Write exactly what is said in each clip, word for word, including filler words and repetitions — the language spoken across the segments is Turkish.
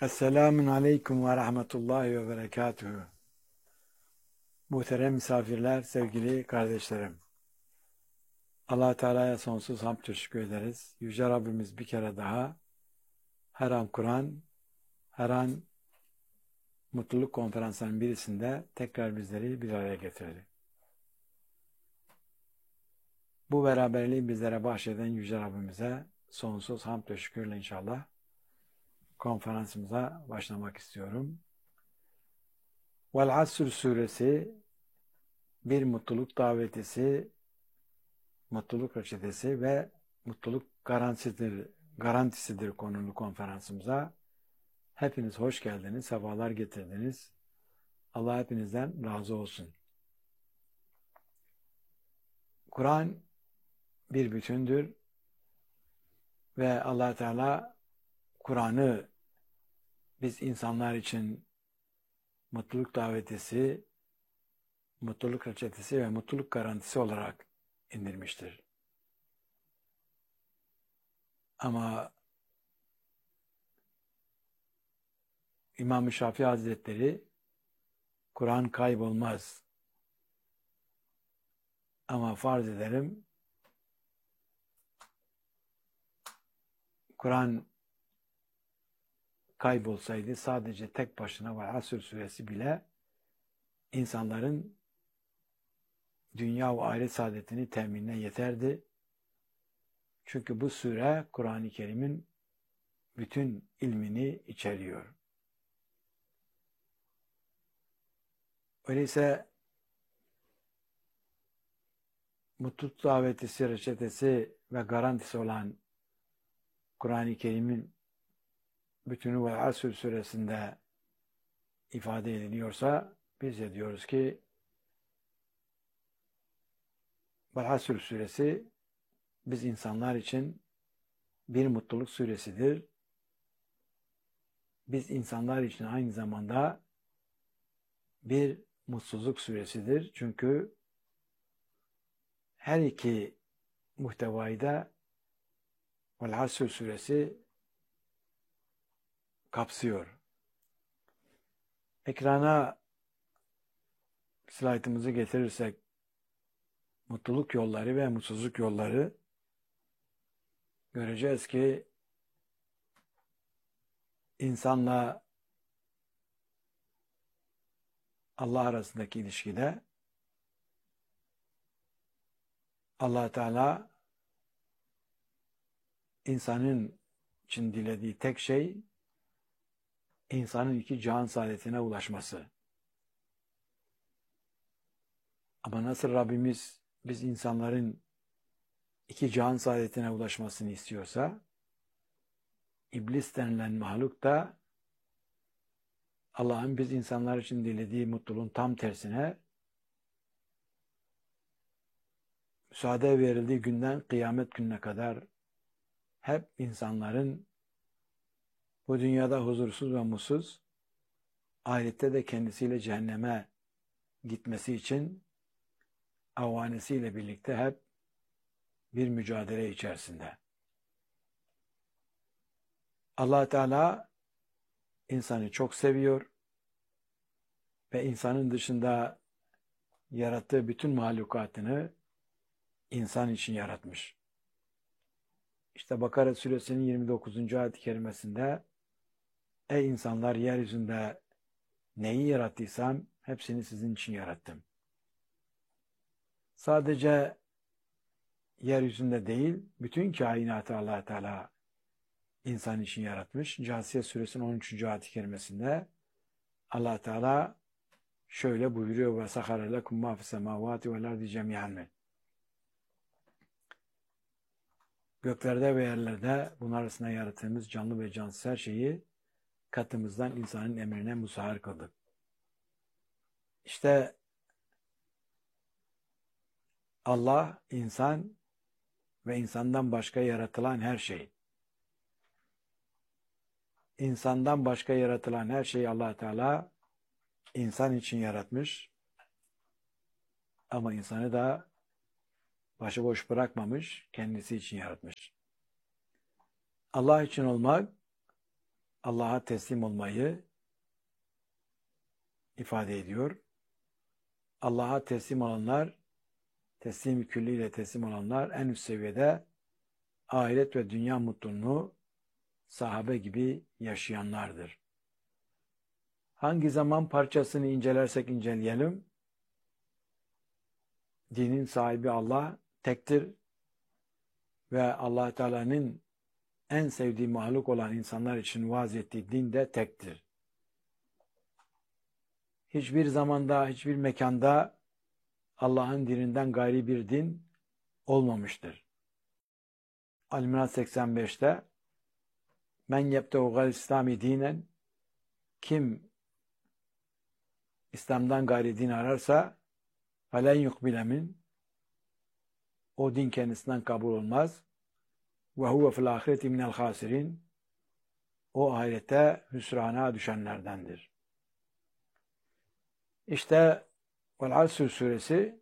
Esselamun Aleyküm ve Rahmetullahi ve Berekatuhu. Muhterem misafirler, sevgili kardeşlerim. Allah Teala'ya sonsuz hamd teşekkür ederiz. Yüce Rabbimiz bir kere daha her an Kur'an, her an mutluluk konferanslarının birisinde tekrar bizleri bir araya getirdi. Bu beraberliği bizlere bahşeden Yüce Rabbimize sonsuz hamd teşekkürle inşallah konferansımıza başlamak istiyorum. Vel Asr suresi bir mutluluk davetisi, mutluluk reçetesi ve mutluluk garantisidir, garantisidir konulu konferansımıza. Hepiniz hoş geldiniz, sefalar getirdiniz. Allah hepinizden razı olsun. Kur'an bir bütündür ve Allah Teala Kur'an'ı biz insanlar için mutluluk davetisi, mutluluk reçetesi ve mutluluk garantisi olarak indirmiştir. Ama İmam-ı Şafii Hazretleri Kur'an kaybolmaz. Ama farz ederim Kur'an kaybolsaydı sadece tek başına ve Asr suresi bile insanların dünya ve ahiret saadetini teminine yeterdi. Çünkü bu sure Kur'an-ı Kerim'in bütün ilmini içeriyor. Öyleyse mutluluk davetisi, reçetesi ve garantisi olan Kur'an-ı Kerim'in bütünü ve Asr suresinde ifade ediliyorsa biz de diyoruz ki Asr suresi biz insanlar için bir mutluluk suresidir. Biz insanlar için aynı zamanda bir mutsuzluk suresidir. Çünkü her iki muhtevayı da Asr suresi kapsıyor. Ekrana slaytımızı getirirsek mutluluk yolları ve mutsuzluk yolları göreceğiz ki insanla Allah arasındaki ilişkide Allah Teala insanın için dilediği tek şey insanın iki cihan saadetine ulaşması. Ama nasıl Rabbimiz biz insanların iki cihan saadetine ulaşmasını istiyorsa İblis denilen mahluk da Allah'ın biz insanlar için dilediği mutluluğun tam tersine müsaade verildiği günden kıyamet gününe kadar hep insanların bu dünyada huzursuz ve mutsuz, ahirette de kendisiyle cehenneme gitmesi için avanesiyle birlikte hep bir mücadele içerisinde. Allah Teala insanı çok seviyor ve insanın dışında yarattığı bütün mahlukatını insan için yaratmış. İşte Bakara suresinin yirmi dokuzuncu ayet-i kerimesinde ey insanlar yeryüzünde neyi yarattıysam hepsini sizin için yarattım. Sadece yeryüzünde değil, bütün kainatı Allah Teala insan için yaratmış. Câsiye suresinin on üçüncü ayet-i kerimesinde Allah Teala şöyle buyuruyor ve sahara lekum ma fis semavati vel ardi cemi'an. Göklerde ve yerlerde bunun arasında yarattığımız canlı ve cansız her şeyi katımızdan insanın emrine musahhar kıldık. İşte Allah, insan ve insandan başka yaratılan her şey. İnsandan başka yaratılan her şeyi Allah Teala insan için yaratmış. Ama insanı da başıboş bırakmamış, kendisi için yaratmış. Allah için olmak, Allah'a teslim olmayı ifade ediyor. Allah'a teslim olanlar, teslim-i külliyle teslim olanlar en üst seviyede ahiret ve dünya mutluluğunu sahabe gibi yaşayanlardır. Hangi zaman parçasını incelersek inceleyelim, dinin sahibi Allah tektir ve Allah Teala'nın en sevdiği mahluk olan insanlar için vaaz ettiği din de tektir. Hiçbir zamanda, hiçbir mekanda Allah'ın dininden gayri bir din olmamıştır. Al-İmran seksen beşte men yebtehu gal İslami dinen, kim İslam'dan gayri din ararsa felen yukbile min, o din kendisinden kabul olmaz. Ve huve fil ahireti minel hasirin, o ahirete hüsrana düşenlerdendir. İşte Vel-Asr suresi,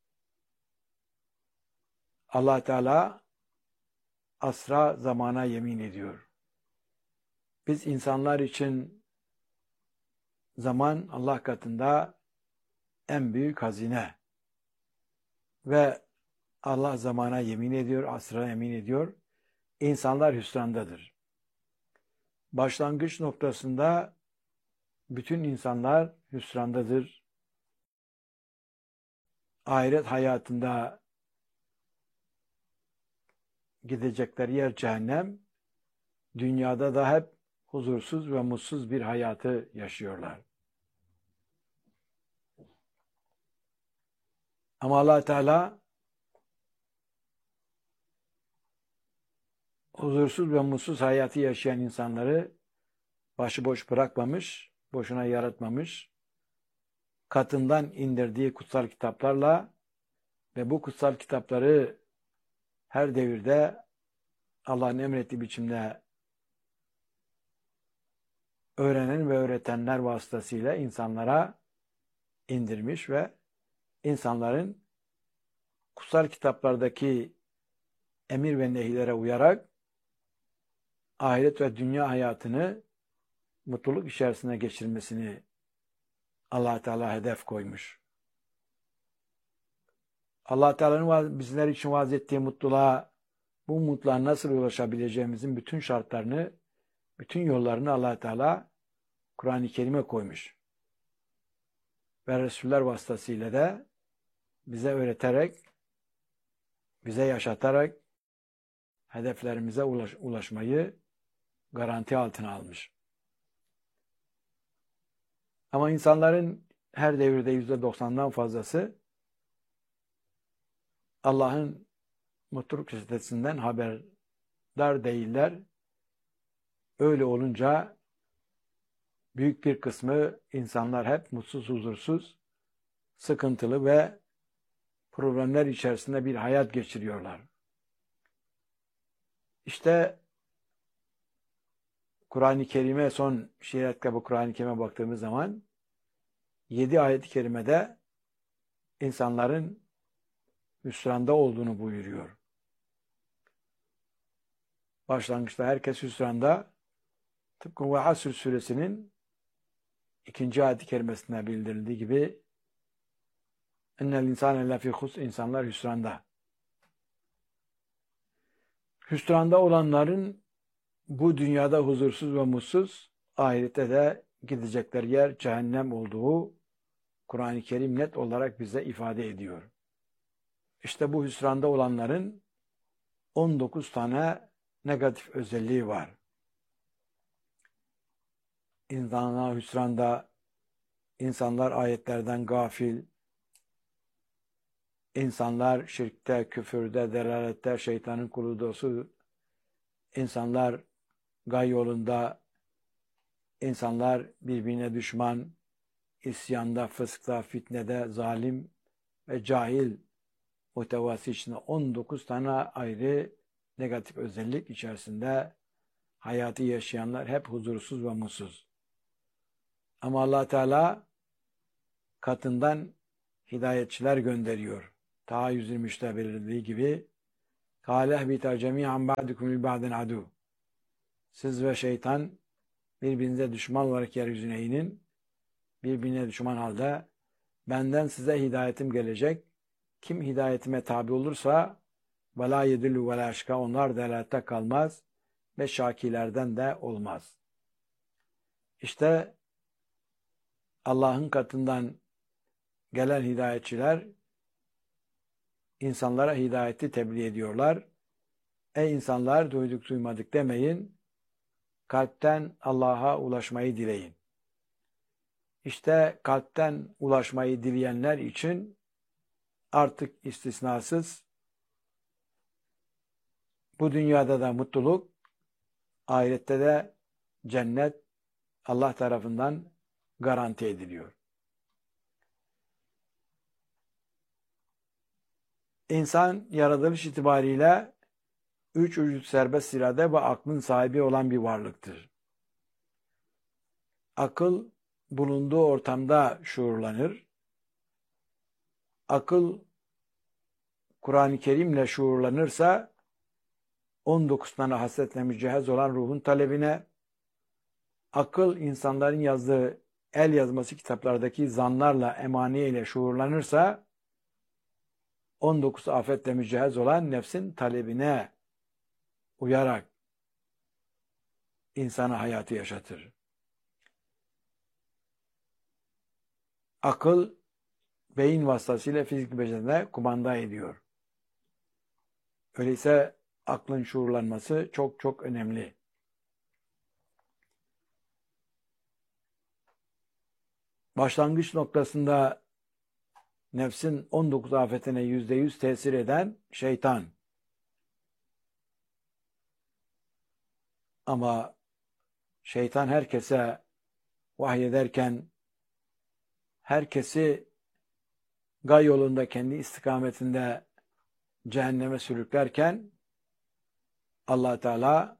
Allah Teala asra, zamana yemin ediyor. Biz insanlar için zaman Allah katında en büyük hazine ve Allah zamana yemin ediyor, asra yemin ediyor. İnsanlar hüsrandadır. Başlangıç noktasında bütün insanlar hüsrandadır. Ahiret hayatında gidecekleri yer cehennem, dünyada da hep huzursuz ve mutsuz bir hayatı yaşıyorlar. Ama Allah Teala huzursuz ve mutsuz hayatı yaşayan insanları başıboş bırakmamış, boşuna yaratmamış. Katından indirdiği kutsal kitaplarla ve bu kutsal kitapları her devirde Allah'ın emrettiği biçimde öğrenen ve öğretenler vasıtasıyla insanlara indirmiş ve insanların kutsal kitaplardaki emir ve nehlere uyarak ahiret ve dünya hayatını mutluluk içerisine geçirmesini Allah Teala hedef koymuş. Allah Teala'nın bizler için vaaz ettiği mutluluğa, bu mutluluğa nasıl ulaşabileceğimizin bütün şartlarını, bütün yollarını Allah Teala Kur'an-ı Kerim'e koymuş. Ve Resuller vasıtasıyla da bize öğreterek, bize yaşatarak hedeflerimize ulaş, ulaşmayı garanti altına almış. Ama insanların her devirde yüzde doksandan fazlası Allah'ın mutluluk sitesinden haberdar değiller. Öyle olunca büyük bir kısmı insanlar hep mutsuz, huzursuz, sıkıntılı ve problemler içerisinde bir hayat geçiriyorlar. İşte Kur'an-ı Kerim'e, son şeriat kitabı Kur'an-ı Kerim'e baktığımız zaman yedi ayet-i kerimede insanların hüsranda olduğunu buyuruyor. Başlangıçta herkes hüsranda, tıpkı Ve-Asr suresinin ikinci ayet-i kerimesinde bildirildiği gibi ennel insane lefî husr, insanlar hüsranda. Hüsranda olanların bu dünyada huzursuz ve mutsuz, ahirette de gidecekleri yer cehennem olduğu Kur'an-ı Kerim net olarak bize ifade ediyor. İşte bu hüsranda olanların on dokuz tane negatif özelliği var. İnsanlar hüsranda, insanlar ayetlerden gafil, insanlar şirkte, küfürde, delalette, şeytanın kulu dostu, insanlar gay yolunda, insanlar birbirine düşman, isyanda, fıskta, fitnede, zalim ve cahil muhtevası içinde on dokuz tane ayrı negatif özellik içerisinde hayatı yaşayanlar hep huzursuz ve mutsuz. Ama Allah Teala katından hidayetçiler gönderiyor. Ta yüz yirmi üçte belirtildiği gibi Kâle ehbita cemî'an ba'dukum li ba'din adû. Siz ve şeytan birbirinize düşman olarak yeryüzüne inin. Birbirine düşman halde benden size hidayetim gelecek. Kim hidayetime tabi olursa وَلَا يَدِلُّ وَلَا يَشْقَى onlar delalette kalmaz ve şakilerden de olmaz. İşte Allah'ın katından gelen hidayetçiler insanlara hidayeti tebliğ ediyorlar. Ey insanlar, duyduk duymadık demeyin. Kalpten Allah'a ulaşmayı dileyin. İşte kalpten ulaşmayı dileyenler için artık istisnasız bu dünyada da mutluluk, ahirette de cennet Allah tarafından garanti ediliyor. İnsan yaratılış itibariyle üç vücut serbest irade ve aklın sahibi olan bir varlıktır. Akıl bulunduğu ortamda şuurlanır. Akıl Kur'an-ı Kerim'le şuurlanırsa on dokuz tane hasretle mücehhez olan ruhun talebine, akıl insanların yazdığı el yazması kitaplardaki zanlarla, emaniye ile şuurlanırsa on dokuz afetle mücehhez olan nefsin talebine uyarak insana hayatı yaşatır. Akıl beyin vasıtasıyla fizik bedenine kumanda ediyor. Öyleyse aklın şuurlanması çok çok önemli. Başlangıç noktasında nefsin on dokuz afetine yüzde yüz tesir eden şeytan. Ama şeytan herkese vahyederken, herkesi gay yolunda kendi istikametinde cehenneme sürüklerken Allah Teala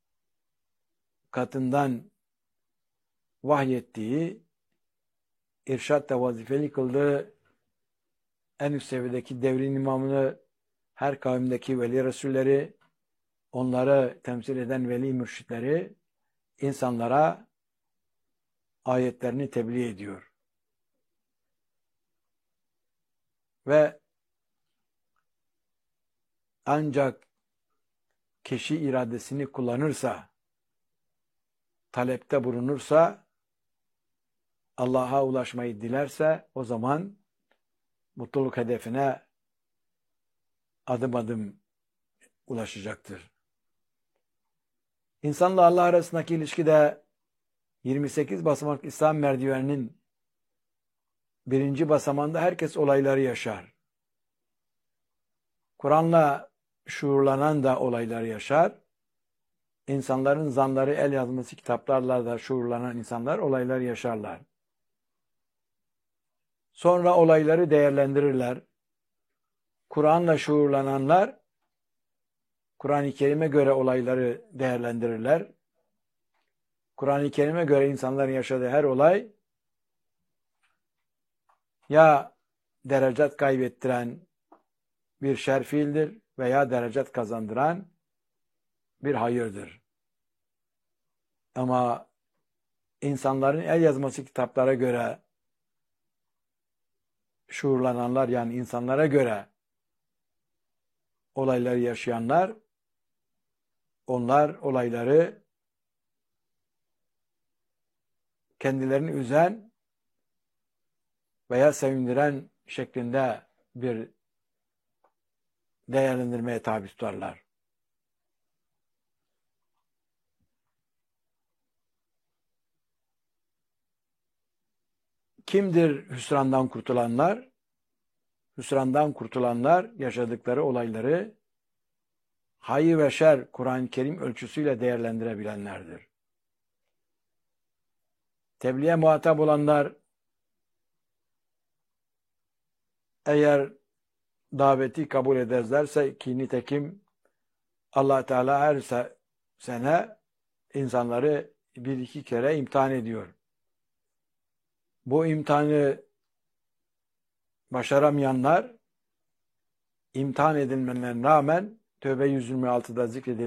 katından vahyettiği, irşatta vazifeli kıldığı en üst seviyedeki devrin imamını, her kavimdeki veli resulleri, onları temsil eden veli mürşitleri insanlara ayetlerini tebliğ ediyor. Ve ancak kişi iradesini kullanırsa, talepte bulunursa, Allah'a ulaşmayı dilerse o zaman mutluluk hedefine adım adım ulaşacaktır. İnsanla Allah arasındaki ilişkide yirmi sekiz basamak İslam merdiveninin birinci basamağında herkes olayları yaşar. Kur'an'la şuurlanan da olayları yaşar. İnsanların zanları, el yazması kitaplarla da şuurlanan insanlar olayları yaşarlar. Sonra olayları değerlendirirler. Kur'an'la şuurlananlar Kur'an-ı Kerim'e göre olayları değerlendirirler. Kur'an-ı Kerim'e göre insanların yaşadığı her olay ya derecat kaybettiren bir şer fiildir veya derecat kazandıran bir hayırdır. Ama insanların el yazması kitaplara göre şuurlananlar, yani insanlara göre olayları yaşayanlar, onlar olayları kendilerini üzen veya sevindiren şeklinde bir değerlendirmeye tabi tutarlar. Kimdir hüsrandan kurtulanlar? Hüsrandan kurtulanlar yaşadıkları olayları hayır ve şer Kur'an-ı Kerim ölçüsüyle değerlendirebilenlerdir. Tebliğe muhatap olanlar eğer daveti kabul ederlerse, ki nitekim Allah Teala her sene insanları bir iki kere imtihan ediyor. Bu imtihanı başaramayanlar imtihan edilmelerine rağmen Tevbe yüz yirmi altıda zikredilen